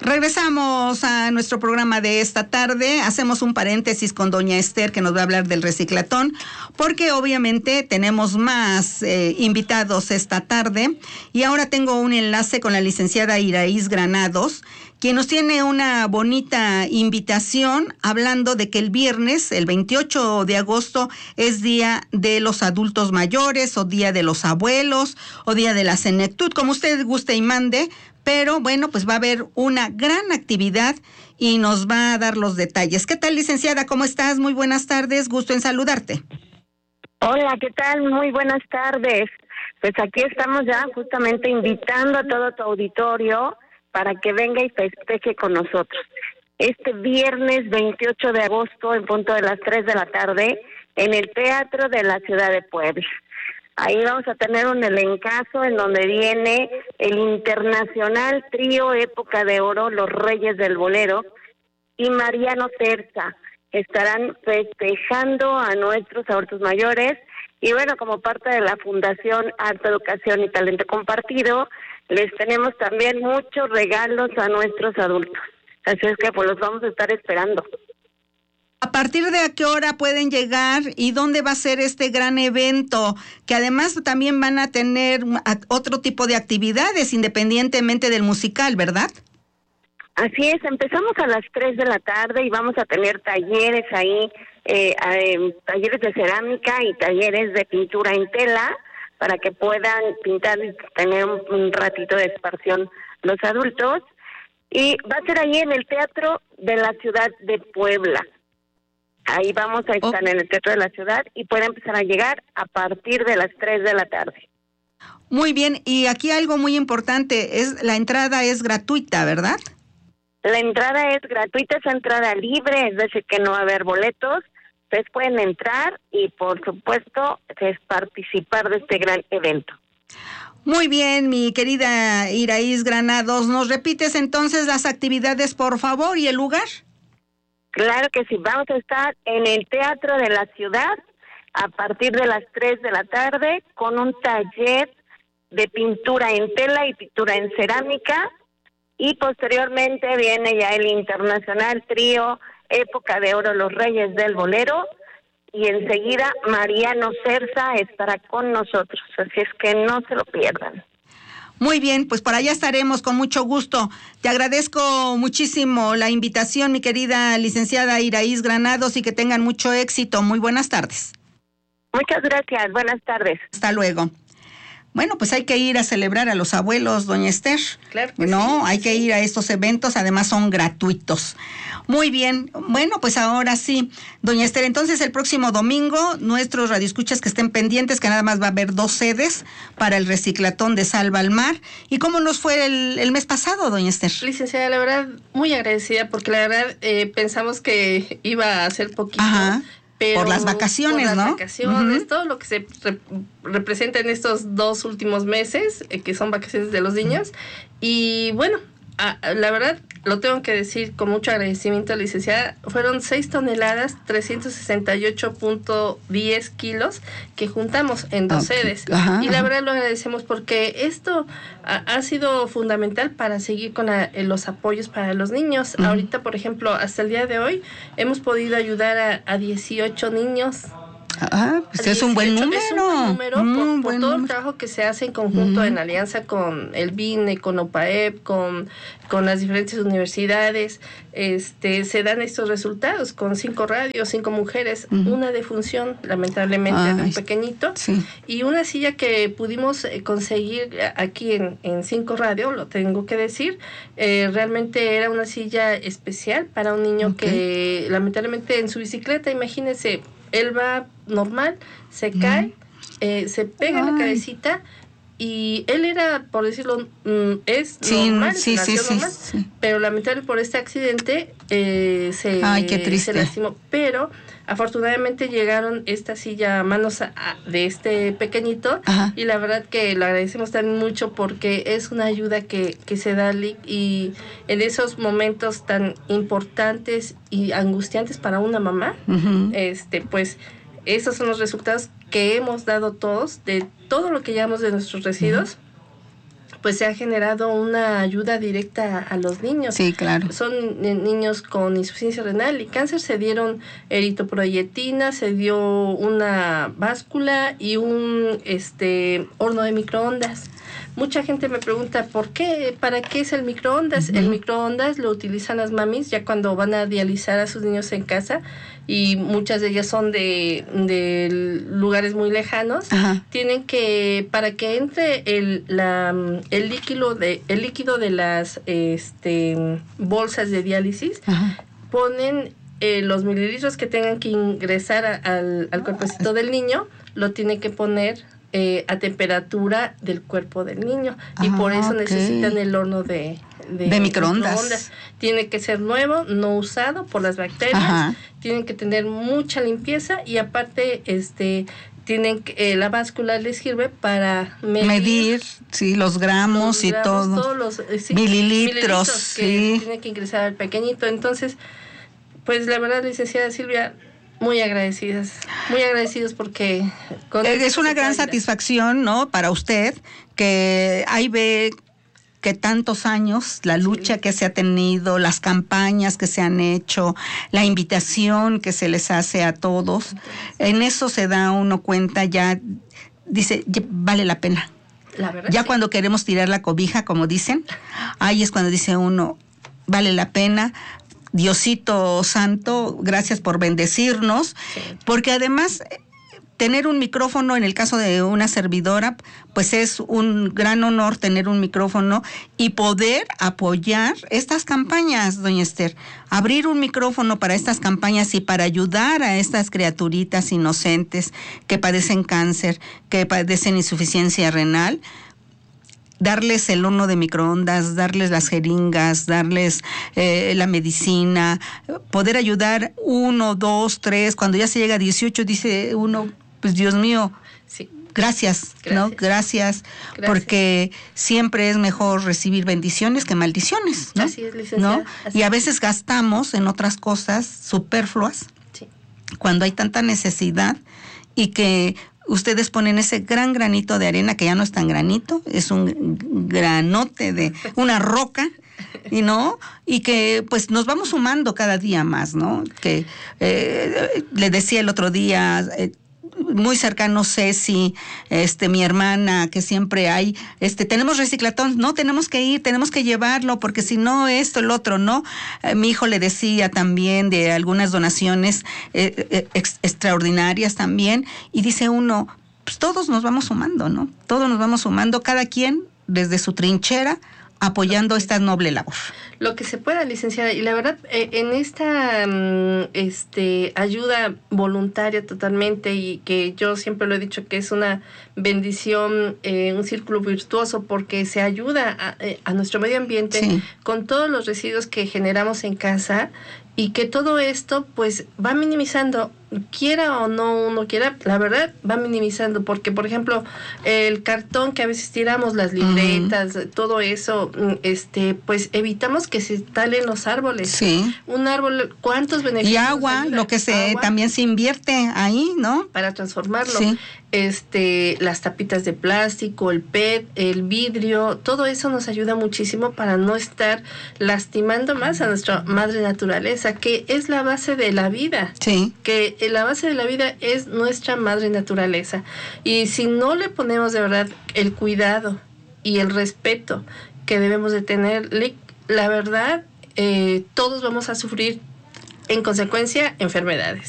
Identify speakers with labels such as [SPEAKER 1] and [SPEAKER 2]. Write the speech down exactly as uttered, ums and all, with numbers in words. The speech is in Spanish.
[SPEAKER 1] Regresamos a nuestro programa de esta tarde. Hacemos un paréntesis con doña Esther, que nos va a hablar del reciclatón, porque obviamente tenemos más eh, invitados esta tarde. Y ahora tengo un enlace con la licenciada Iraíz Granados, quien nos tiene una bonita invitación hablando de que el viernes, el veintiocho de agosto, es Día de los Adultos Mayores, o Día de los Abuelos, o Día de la Senectud, como usted guste y mande. Pero bueno, pues va a haber una gran actividad y nos va a dar los detalles. ¿Qué tal, licenciada? ¿Cómo estás? Muy buenas tardes, gusto en saludarte.
[SPEAKER 2] Hola, ¿qué tal? Muy buenas tardes. Pues aquí estamos ya justamente invitando a todo tu auditorio para que venga y festeje con nosotros. Este viernes veintiocho de agosto, en punto de las tres de la tarde, en el Teatro de la Ciudad de Puebla. Ahí vamos a tener un elencazo en donde viene el internacional trío Época de Oro, Los Reyes del Bolero, y Mariano Cerza. Estarán festejando a nuestros adultos mayores. Y bueno, como parte de la Fundación Arte, Educación y Talento Compartido, les tenemos también muchos regalos a nuestros adultos. Así es que pues los vamos a estar esperando.
[SPEAKER 1] ¿A partir de a qué hora pueden llegar y dónde va a ser este gran evento? Que además también van a tener otro tipo de actividades independientemente del musical, ¿verdad?
[SPEAKER 2] Así es, empezamos a las tres de la tarde y vamos a tener talleres ahí, eh, eh, talleres de cerámica y talleres de pintura en tela para que puedan pintar y tener un, un ratito de esparción los adultos. Y va a ser ahí en el Teatro de la Ciudad de Puebla. Ahí vamos a estar oh. en el Teatro de la Ciudad y pueden empezar a llegar a partir de las tres de la tarde.
[SPEAKER 1] Muy bien, y aquí algo muy importante, es la entrada es gratuita, ¿verdad?
[SPEAKER 2] La entrada es gratuita, es entrada libre, es decir que no va a haber boletos. Ustedes pueden entrar y por supuesto es participar de este gran evento.
[SPEAKER 1] Muy bien, mi querida Iraíz Granados, ¿nos repites entonces las actividades, por favor, y el lugar?
[SPEAKER 2] Claro que sí, vamos a estar en el Teatro de la Ciudad a partir de las tres de la tarde con un taller de pintura en tela y pintura en cerámica, y posteriormente viene ya el internacional trío Época de Oro, Los Reyes del Bolero, y enseguida Mariano Cerza estará con nosotros, así es que no se lo pierdan.
[SPEAKER 1] Muy bien, pues por allá estaremos con mucho gusto. Te agradezco muchísimo la invitación, mi querida licenciada Iraíz Granados, y que tengan mucho éxito. Muy buenas tardes.
[SPEAKER 2] Muchas gracias, buenas tardes.
[SPEAKER 1] Hasta luego. Bueno, pues hay que ir a celebrar a los abuelos, doña Esther.
[SPEAKER 3] Claro que
[SPEAKER 1] no,
[SPEAKER 3] sí,
[SPEAKER 1] hay que
[SPEAKER 3] sí.
[SPEAKER 1] ir a estos eventos, además son gratuitos. Muy bien, bueno, pues ahora sí, doña Esther, entonces el próximo domingo, nuestros radioescuchas que estén pendientes, que nada más va a haber dos sedes para el reciclatón de Salva al Mar. ¿Y cómo nos fue el, el mes pasado, doña Esther?
[SPEAKER 3] Licenciada, la verdad, muy agradecida, porque la verdad eh, pensamos que iba a ser poquito.
[SPEAKER 1] Ajá.
[SPEAKER 3] Pero
[SPEAKER 1] por las vacaciones,
[SPEAKER 3] por las
[SPEAKER 1] ¿no?
[SPEAKER 3] vacaciones,
[SPEAKER 1] Uh-huh.
[SPEAKER 3] todo lo que se re- representa en estos dos últimos meses, eh, que son vacaciones de los niños. Y bueno, a, a, la verdad, lo tengo que decir con mucho agradecimiento a la licenciada, fueron seis toneladas, trescientos sesenta y ocho punto diez kilos que juntamos en dos okay. sedes. Ajá, y la ajá. verdad lo agradecemos porque esto ha, ha sido fundamental para seguir con la, los apoyos para los niños. Uh-huh. Ahorita, por ejemplo, hasta el día de hoy, hemos podido ayudar a, a dieciocho niños.
[SPEAKER 1] Ah, pues es un buen número.
[SPEAKER 3] Es un buen número
[SPEAKER 1] mm,
[SPEAKER 3] por, por
[SPEAKER 1] buen
[SPEAKER 3] todo
[SPEAKER 1] número.
[SPEAKER 3] el trabajo que se hace en conjunto, uh-huh. en alianza con el B I N E, con OPAEP, con, con las diferentes universidades. Este, se dan estos resultados con cinco radios, cinco mujeres, uh-huh. una defunción, lamentablemente, Ay, de un pequeñito,
[SPEAKER 1] sí.
[SPEAKER 3] y una silla que pudimos conseguir aquí en, en cinco radio, lo tengo que decir. Eh, realmente era una silla especial para un niño okay. que lamentablemente en su bicicleta, imagínense, él va normal, se cae, mm. eh, se pega Ay. la cabecita, y él era, por decirlo, mm, es
[SPEAKER 1] sí,
[SPEAKER 3] normal,
[SPEAKER 1] sí,
[SPEAKER 3] nació
[SPEAKER 1] sí,
[SPEAKER 3] normal,
[SPEAKER 1] sí, sí.
[SPEAKER 3] pero lamentablemente por este accidente eh, se,
[SPEAKER 1] Ay, qué triste.
[SPEAKER 3] se lastimó. Pero afortunadamente llegaron esta silla a manos a, a, de este pequeñito, Ajá. y la verdad que lo agradecemos también mucho porque es una ayuda que, que se da, y en esos momentos tan importantes y angustiantes para una mamá, uh-huh. este pues esos son los resultados que hemos dado todos de todo lo que llevamos de nuestros residuos, uh-huh. pues se ha generado una ayuda directa a, a los niños.
[SPEAKER 1] Sí, claro.
[SPEAKER 3] Son eh, niños con insuficiencia renal y cáncer, se dieron eritropoyetina, se dio una báscula y un este horno de microondas. Mucha gente me pregunta, ¿por qué? ¿Para qué es el microondas? Uh-huh. El microondas lo utilizan las mamis ya cuando van a dializar a sus niños en casa, y muchas de ellas son de, de lugares muy lejanos. Uh-huh. Tienen que, para que entre el, la, el, líquido, de, el líquido de las este, bolsas de diálisis, uh-huh. ponen eh, los mililitros que tengan que ingresar a, al, al cuerpecito del niño, lo tienen que poner Eh, a temperatura del cuerpo del niño. Ah, y por eso okay. necesitan el horno de, de,
[SPEAKER 1] de microondas.
[SPEAKER 3] microondas. Tiene que ser nuevo, no usado por las bacterias. Ajá. Tienen que tener mucha limpieza y aparte este tienen que, eh, la báscula les sirve para medir,
[SPEAKER 1] medir sí, los gramos, los
[SPEAKER 3] y
[SPEAKER 1] gramos, todo.
[SPEAKER 3] Todos los eh, sí,
[SPEAKER 1] mililitros,
[SPEAKER 3] mililitros que
[SPEAKER 1] sí.
[SPEAKER 3] tiene que ingresar al pequeñito. Entonces, pues la verdad, licenciada Silvia, muy agradecidas, muy agradecidos porque... Con
[SPEAKER 1] es una gran satisfacción, ¿no? Para usted, que ahí ve que tantos años, la lucha sí. que se ha tenido, las campañas que se han hecho, la invitación que se les hace a todos, en eso se da uno cuenta, ya dice, ya vale la pena.
[SPEAKER 3] La verdad,
[SPEAKER 1] ya
[SPEAKER 3] sí.
[SPEAKER 1] cuando queremos tirar la cobija, como dicen, ahí es cuando dice uno, vale la pena. Diosito Santo, gracias por bendecirnos, sí. porque además tener un micrófono, en el caso de una servidora, pues es un gran honor tener un micrófono y poder apoyar estas campañas, doña Esther, abrir un micrófono para estas campañas y para ayudar a estas criaturitas inocentes que padecen cáncer, que padecen insuficiencia renal, darles el horno de microondas, darles las jeringas, darles eh, la medicina, poder ayudar uno, dos, tres, cuando ya se llega a dieciocho dice uno, pues Dios mío,
[SPEAKER 3] sí.
[SPEAKER 1] gracias, gracias, ¿no? Gracias, gracias, porque siempre es mejor recibir bendiciones que maldiciones, ¿no?
[SPEAKER 3] Así es, licenciada.
[SPEAKER 1] ¿No?
[SPEAKER 3] Así
[SPEAKER 1] y a
[SPEAKER 3] es.
[SPEAKER 1] veces gastamos en otras cosas superfluas,
[SPEAKER 3] sí.
[SPEAKER 1] cuando hay tanta necesidad y que ustedes ponen ese gran granito de arena, que ya no es tan granito, es un granote de una roca, y no, y que pues nos vamos sumando cada día más, ¿no? Que eh, le decía el otro día, eh, muy cercano Ceci, este, mi hermana, que siempre hay, este, tenemos reciclatón, no, tenemos que ir, tenemos que llevarlo, porque si no, esto, el otro, ¿no? Eh, mi hijo le decía también de algunas donaciones eh, eh, ex, extraordinarias también, y dice uno, pues todos nos vamos sumando, ¿no? Todos nos vamos sumando, cada quien desde su trinchera, apoyando esta noble labor.
[SPEAKER 3] Lo que se pueda, licenciada, y la verdad, eh, en esta um, este ayuda voluntaria totalmente, y que yo siempre lo he dicho que es una bendición, eh, un círculo virtuoso, porque se ayuda a, a nuestro medio ambiente sí. con todos los residuos que generamos en casa, y que todo esto pues va minimizando, quiera o no uno quiera, la verdad va minimizando, porque por ejemplo el cartón que a veces tiramos, las libretas, uh-huh. todo eso, este pues evitamos que se talen los árboles.
[SPEAKER 1] Sí.
[SPEAKER 3] Un árbol, ¿cuántos beneficios?
[SPEAKER 1] Y agua, lo que se agua, también se invierte ahí, ¿no?
[SPEAKER 3] Para transformarlo.
[SPEAKER 1] Sí.
[SPEAKER 3] Este, las tapitas de plástico, el P E T, el vidrio, todo eso nos ayuda muchísimo para no estar lastimando más a nuestra madre naturaleza, que es la base de la vida.
[SPEAKER 1] Sí.
[SPEAKER 3] Que la base de la vida es nuestra madre naturaleza. Y si no le ponemos de verdad el cuidado y el respeto que debemos de tener, la verdad, eh, todos vamos a sufrir en consecuencia enfermedades.